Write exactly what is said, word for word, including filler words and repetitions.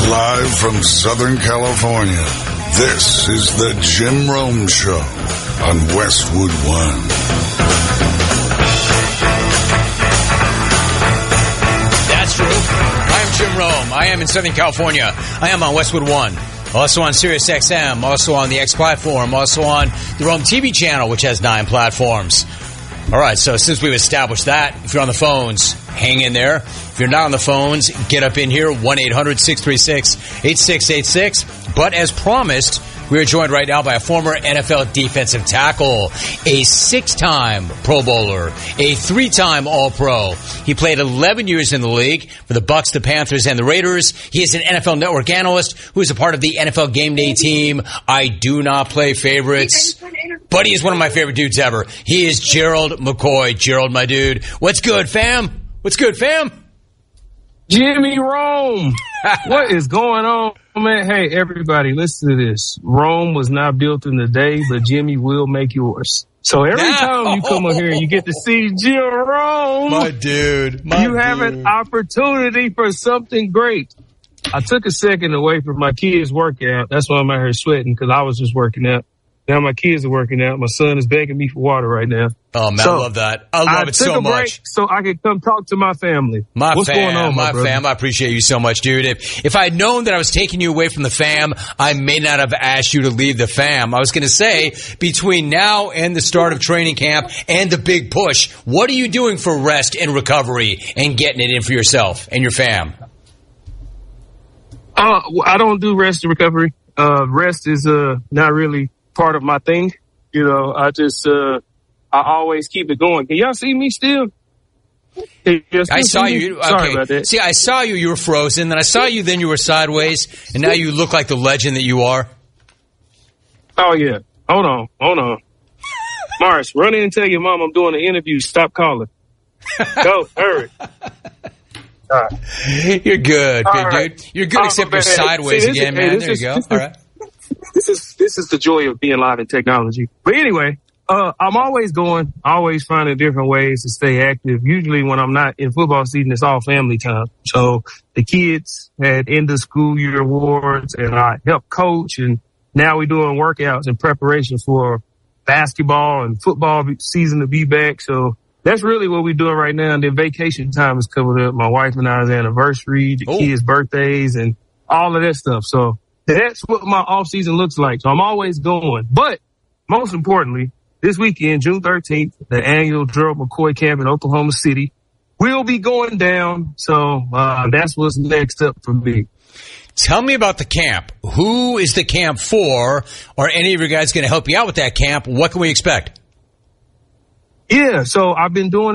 Live from Southern California, this is the Jim Rome Show on Westwood One. That's true. I am Jim Rome. I am in Southern California. I am on Westwood One. Also on Sirius X M. Also on the X platform. Also on the Rome T V channel, which has nine platforms. All right, so since we've established that, if you're on the phones, hang in there. If you're not on the phones, get up in here, one eight hundred six three six eight six eight six. But as promised, we are joined right now by a former N F L defensive tackle, a six-time Pro Bowler, a three-time All-Pro. He played eleven years in the league for the Bucs, the Panthers, and the Raiders. He is an N F L Network analyst who is a part of the N F L Game Day team. I do not play favorites, but he is one of my favorite dudes ever. He is Gerald McCoy. Gerald, my dude. What's good, fam? What's good, fam? Jimmy Rome. What is going on, man? Hey, everybody, listen to this. Rome was not built in a day, but Jimmy will make yours. So every No. time you come up here and you get to see Jim Rome, My dude. My you have dude. an opportunity for something great. I took a second away from my kids' workout. That's why I'm out here sweating, because I was just working out. Now my kids are working out. My son is begging me for water right now. Oh, man, So, I love that. I love I it took so a break much. so I could come talk to my family. My What's fam, going on, my, my brother? fam, I appreciate you so much, dude. If, if I had known that I was taking you away from the fam, I may not have asked you to leave the fam. I was going to say, between now and the start of training camp and the big push, what are you doing for rest and recovery and getting it in for yourself and your fam? Uh, I don't do rest and recovery. Uh, rest is, uh, not really part of my thing. You know, I just, uh, I always keep it going. Can y'all see me still? Can y'all still I saw see me? you. Okay. Sorry about that. See, I saw you. You were frozen. Then I saw you. Then you were sideways. And now you look like the legend that you are. Oh, yeah. Hold on. Hold on. Morris, run in and tell your mom I'm doing an interview. Stop calling. Go. Hurry. All right. You're good, All good right. dude. You're good, Oh, except you're man. sideways See, this again, is- hey, man. this There is- you go. this All is- right. This is this is the joy of being live in technology. But anyway, uh, I'm always going, always finding different ways to stay active. Usually when I'm not in football season, it's all family time. So the kids had end of school year awards, and I help coach, and now we're doing workouts in preparation for basketball and football season to be back. So that's really what we're doing right now. And then vacation time is coming up. My wife and I's anniversary, the Ooh. kids' birthdays, and all of that stuff. So that's what my off season looks like. So I'm always going. But most importantly, this weekend, June thirteenth, the annual Gerald McCoy camp in Oklahoma City will be going down. So uh, that's what's next up for me. Tell me about the camp. Who is the camp for? Are any of your guys going to help you out with that camp? What can we expect? Yeah, so I've been doing